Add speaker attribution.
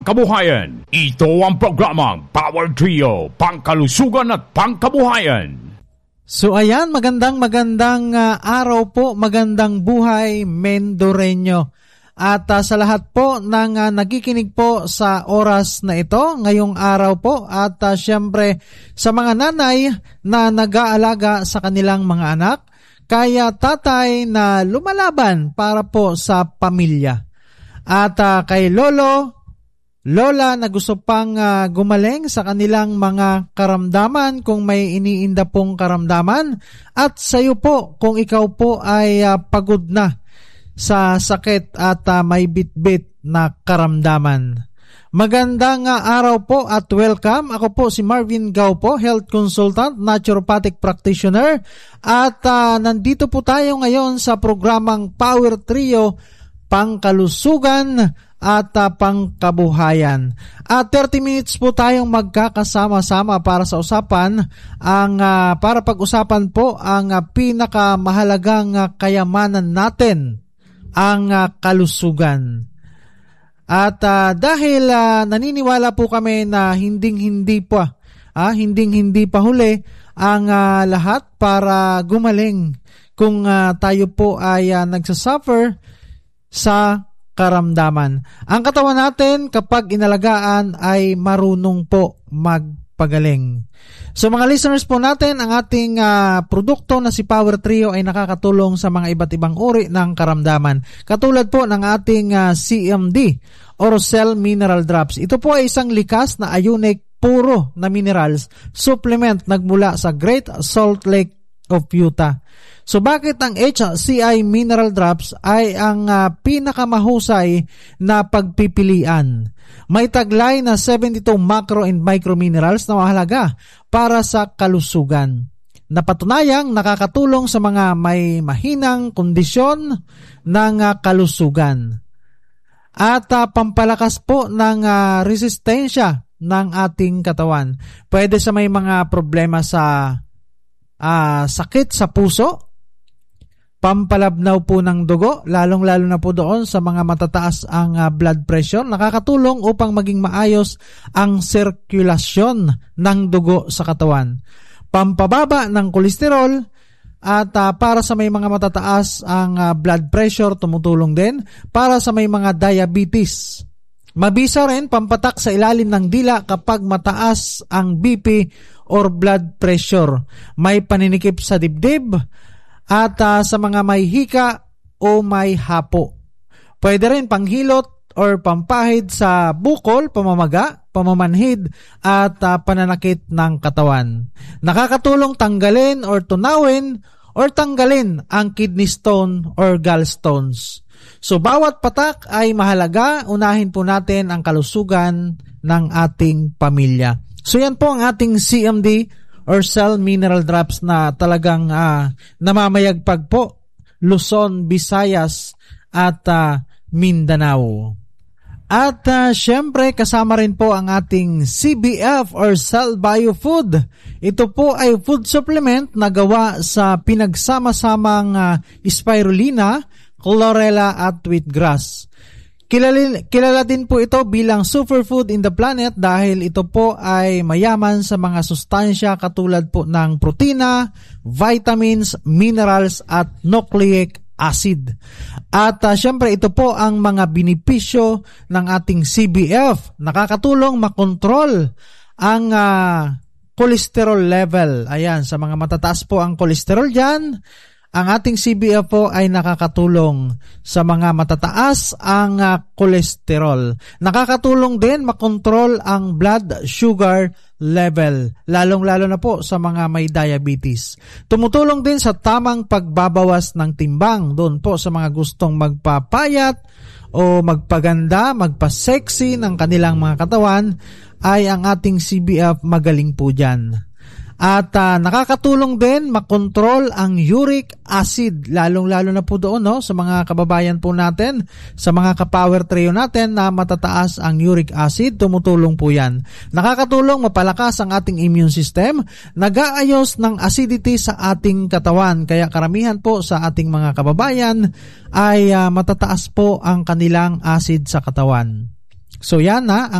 Speaker 1: Kabuhayan, ito ang programang Power Trio, pangkalusugan at pangkabuhayan.
Speaker 2: So ayan, magandang araw po, magandang buhay, Mendoreño. At sa lahat po ng nakikinig po sa oras na ito, ngayong araw po, at syempre sa mga nanay na nag-aalaga sa kanilang mga anak, kaya tatay na lumalaban para po sa pamilya. At kay Lola na gusto pang gumaling sa kanilang mga karamdaman kung may iniinda pong karamdaman, at sa iyo po kung ikaw po ay pagod na sa sakit at may bitbit na karamdaman. Magandang araw po at welcome. Ako po si Marvin Gao po, health consultant, naturopathic practitioner, at nandito po tayo ngayon sa programang Power Trio, pangkalusugan at pangkabuhayan. At 30 minutes po tayong magkakasama-sama para sa usapan para pag-usapan po ang pinakamahalagang kayamanan natin, ang kalusugan. At dahil naniniwala po kami na hinding-hindi pa huli ang lahat para gumaling kung tayo po ay nagsasuffer sa karamdaman. Ang katawan natin kapag inalagaan ay marunong po magpagaling. So mga listeners po natin, ang ating produkto na si Power Trio ay nakakatulong sa mga iba't ibang uri ng karamdaman. Katulad po ng ating CMD or Cell Mineral Drops. Ito po ay isang likas na ionic puro na minerals supplement nagmula sa Great Salt Lake of Utah. So bakit ang HCI Mineral Drops ay ang pinakamahusay na pagpipilian? May taglay na 72 macro and micro minerals na mahalaga para sa kalusugan. Napatunayang nakakatulong sa mga may mahinang kondisyon ng kalusugan. At pampalakas po ng resistensya ng ating katawan. Pwede sa may mga problema sa sakit sa puso, pampalabnaw po ng dugo, lalong-lalo na po doon sa mga matataas ang blood pressure, nakakatulong upang maging maayos ang sirkulasyon ng dugo sa katawan. Pampababa ng kolesterol, at para sa may mga matataas ang blood pressure, tumutulong din. Para sa may mga diabetes, mabisa rin pampatak sa ilalim ng dila kapag mataas ang BP or blood pressure. May paninikip sa dibdib at sa mga may hika o may hapo. Pwede rin panghilot or pampahid sa bukol, pamamaga, pamamanhid at pananakit ng katawan. Nakakatulong tanggalin or tunawin or tanggalin ang kidney stone or gallstones. So bawat patak ay mahalaga. Unahin po natin ang kalusugan ng ating pamilya. So yan po ang ating CMD or Cell Mineral Drops na talagang namamayagpag po Luzon, Visayas at Mindanao. At syempre kasama rin po ang ating CBF or Cell Bio Food. Ito po ay food supplement na gawa sa pinagsama-samang spirulina, chlorella at wheatgrass. Kilala din po ito bilang superfood in the planet dahil ito po ay mayaman sa mga sustansya katulad po ng protina, vitamins, minerals at nucleic acid. At syempre ito po ang mga benepisyo ng ating CBF. Nakakatulong makontrol ang cholesterol level. Ayan, sa mga matataas po ang cholesterol dyan, ang ating CBF po ay nakakatulong sa mga matataas ang cholesterol. Nakakatulong din makontrol ang blood sugar level, lalong-lalo na po sa mga may diabetes. Tumutulong din sa tamang pagbabawas ng timbang doon po sa mga gustong magpapayat o magpaganda, magpa-sexy ng kanilang mga katawan, ay ang ating CBF magaling po dyan. At nakakatulong din makontrol ang uric acid, lalong-lalo na po doon sa mga kababayan po natin, sa mga ka-power trio natin na matataas ang uric acid, tumutulong po yan. Nakakatulong mapalakas ang ating immune system, nag-aayos ng acidity sa ating katawan, kaya karamihan po sa ating mga kababayan ay matataas po ang kanilang acid sa katawan. So yan na